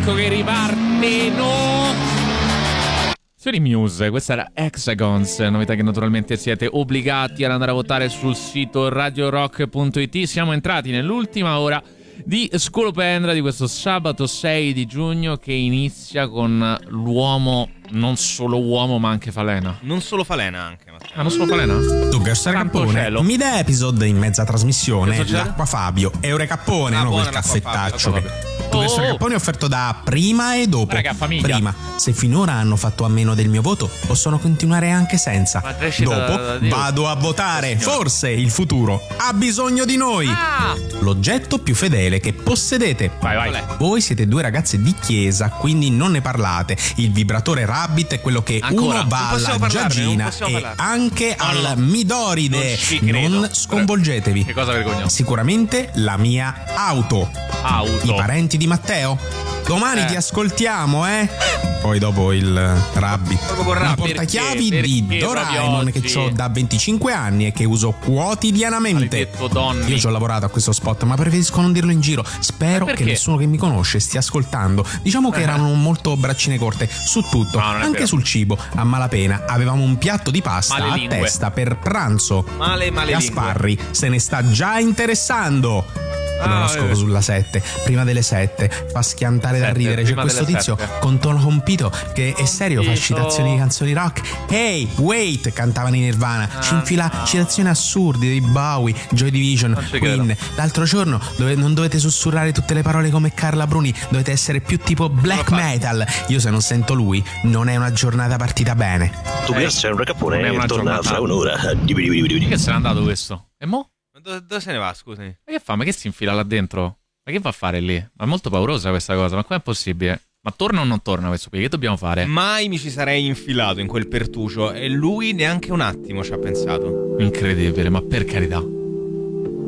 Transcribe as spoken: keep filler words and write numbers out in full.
ecco che riparte, no! Sono i Muse, questa era Hexagons, novità che naturalmente siete obbligati ad andare a votare sul sito radio rock punto it. Siamo entrati nell'ultima ora di Scolopendra di questo sabato sei di giugno, che inizia con l'uomo, non solo uomo ma anche falena. Non solo falena anche. Ah, non solo falena? Dunque, Essere Cappone, mi dà episode in mezza trasmissione, l'acqua Fabio, Eure Cappone, ah, non quel caffettaccio che... Professor Cappone è offerto da prima e dopo. Raga, prima, se finora hanno fatto a meno del mio voto, possono continuare anche senza. Dopo da, da, da vado a votare. Forse il futuro ha bisogno di noi. Ah! L'oggetto più fedele che possedete. Vai, vai. Voi siete due ragazze di chiesa, quindi non ne parlate. Il vibratore Rabbit è quello che Ancora? uno va alla Giagina e anche no, al no. Midoride. Non, non sconvolgetevi. Che cosa vergognosa. Sicuramente la mia auto. Auto. I parenti di Matteo? Domani eh. ti ascoltiamo, eh? Poi dopo il Rabbit. Il portachiavi perché, di perché Doraemon che ho da venticinque anni e che uso quotidianamente. Io ci ho lavorato a questo spot, ma preferisco non dirlo in giro. Spero che nessuno che mi conosce stia ascoltando. Diciamo che erano molto braccine corte su tutto, no, anche vero. sul cibo. A malapena avevamo un piatto di pasta male a lingue. testa per pranzo. Male, male Gasparri lingue. se ne sta già interessando. L'oroscopo ah, sulla sette, prima delle sette, fa schiantare da ridere. C'è questo tizio sette. Con tono compito che è serio, fa citazioni di canzoni rock. Hey, wait, cantavano in Nirvana. Ah, ci infila ah. citazioni assurde di Bowie, Joy Division, Queen. L'altro giorno dove non dovete sussurrare tutte le parole come Carla Bruni, dovete essere più tipo black metal. Io se non sento lui non è una giornata partita bene. Tu eh, sei un Cappone, torna fra un'ora. Che se n'è andato questo? E mo'? Dove, dove se ne va, scusi? Ma che fa? Ma che si infila là dentro? Ma che va a fare lì? Ma è molto paurosa questa cosa, ma com'è possibile? Ma torna o non torna questo qui? Che dobbiamo fare? Mai mi ci sarei infilato in quel pertucio e lui neanche un attimo ci ha pensato. Incredibile, ma per carità.